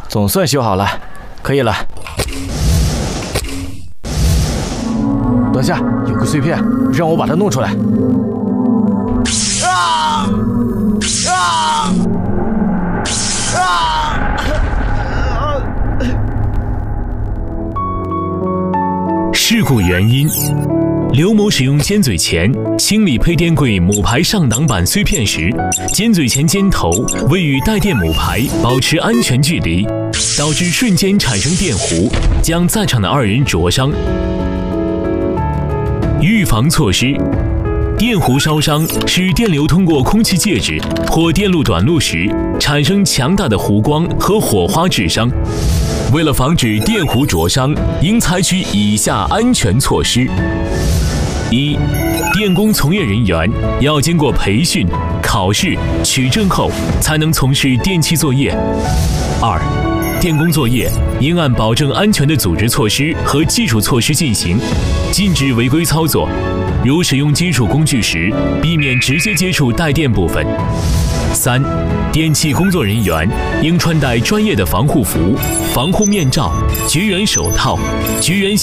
总算修好了，可以了。等下，有个碎片，让我把它弄出来。 事故原因：刘某使用尖嘴钳清理配电柜母排上挡板碎片时，尖嘴钳尖头未与带电母排保持安全距离，导致瞬间产生电弧，将在场的2人灼伤。预防措施：电弧烧伤是电流通过空气介质或电路短路时产生强大的弧光和火花致伤。为了防止电弧灼伤，应采取以下安全措施：一、电工从业人员要经过培训、考试、取证后才能从事电气作业。二、电工作业应按保证安全的组织措施和技术措施进行，禁止违规操作。如使用金属工具时，避免直接接触带电部分。三、电气工作人员应穿戴专业的防护服、防护面罩、绝缘手套、绝缘